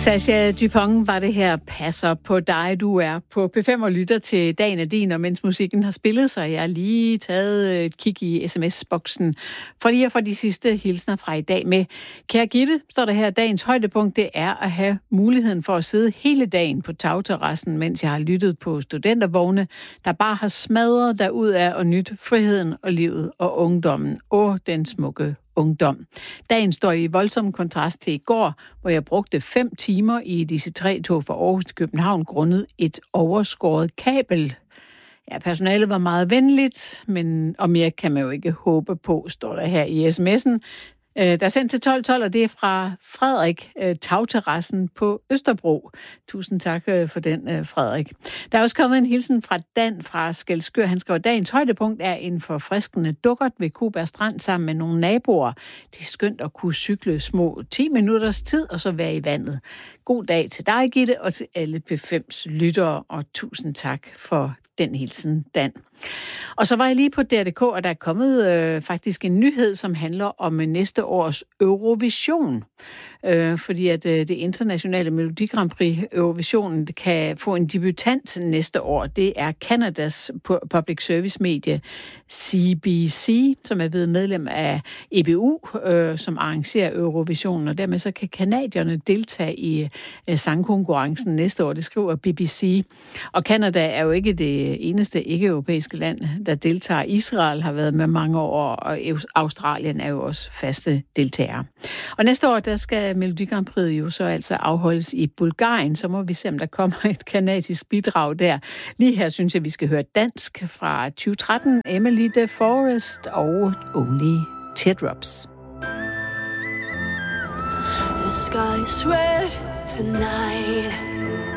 Sascha Dupont var det her, passer på dig, du er på P5 og lytter til Dagen er din, og mens musikken har spillet, så jeg har lige taget et kig i sms-boksen for lige at få de sidste hilsner fra i dag med. Kære Gitte, står der her, dagens højdepunkt, det er at have muligheden for at sidde hele dagen på tagterrassen, mens jeg har lyttet på studentervogne, der bare har smadret derudad og nyt friheden og livet og ungdommen. Den smukke ungdom. Dagen står i voldsom kontrast til i går, hvor jeg brugte 5 timer i disse 3 tog fra Aarhus til København grundet et overskåret kabel. Ja, personalet var meget venligt, og mere kan man jo ikke håbe på, står der her i sms'en. Der er sendt til 12.12, og det er fra Frederik, tagterrassen på Østerbro. Tusind tak for den, Frederik. Der er også kommet en hilsen fra Dan fra Skelskør. Han skriver, dagens højdepunkt er en forfriskende dukkert ved Kuba Strand sammen med nogle naboer. Det er skønt at kunne cykle små 10 minutters tid og så være i vandet. God dag til dig, Gitte, og til alle P5's lyttere, og tusind tak for den hilsen, Dan. Og så var jeg lige på DR.dk, og der er kommet faktisk en nyhed, som handler om næste års Eurovision. Fordi at det internationale Melodi Grand Prix Eurovision kan få en debutant næste år. Det er Canadas public service medie CBC, som er blevet medlem af EBU, som arrangerer Eurovision, og dermed så kan canadierne deltage i sangkonkurrencen næste år. Det skriver BBC. Og Canada er jo ikke det eneste ikke-europæiske land, der deltager. Israel har været med mange år, og Australien er jo også faste deltagere. Og næste år, der skal Melodi Grand Prix jo så altså afholdes i Bulgarien, så må vi se, om der kommer et kanadisk bidrag der. Lige her synes jeg, vi skal høre dansk fra 2013, Emily de Forest og Only Teardrops. The sky's red tonight.